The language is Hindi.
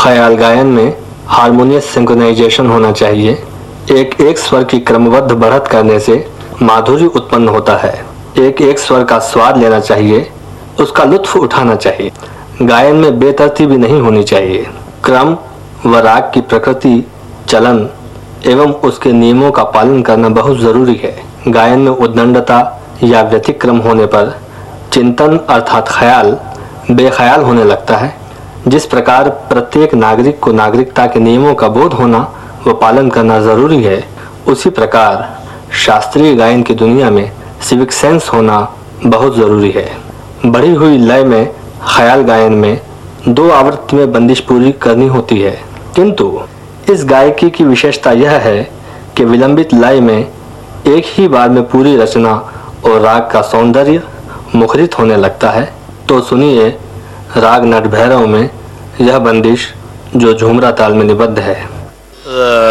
ख्याल गायन में हारमोनियस सिंक्रोनाइजेशन होना चाहिए। एक स्वर की क्रमबद्ध बढ़त करने से माधुर्य उत्पन्न होता है। एक स्वर का स्वाद लेना चाहिए, उसका लुत्फ उठाना चाहिए। गायन में बेतरतीबी नहीं होनी चाहिए। क्रम व राग की प्रकृति, चलन एवं उसके नियमों का पालन करना बहुत जरूरी है। गायन में उद्दंडता या व्यतिक्रम होने पर चिंतन अर्थात ख्याल बेख्याल होने लगता है। जिस प्रकार प्रत्येक नागरिक को नागरिकता के नियमों का बोध होना व पालन करना जरूरी है, उसी प्रकार शास्त्रीय गायन की दुनिया में सिविक सेंस होना बहुत जरूरी है। बढ़ी हुई लय में ख्याल गायन में 2 आवृत्ति में बंदिश पूरी करनी होती है, किंतु इस गायकी की विशेषता यह है कि विलंबित लय में एक ही बार में पूरी रचना और राग का सौंदर्य मुखरित होने लगता है। तो सुनिए राग नटभैरव में यह बंदिश जो झूमरा ताल में निबद्ध है।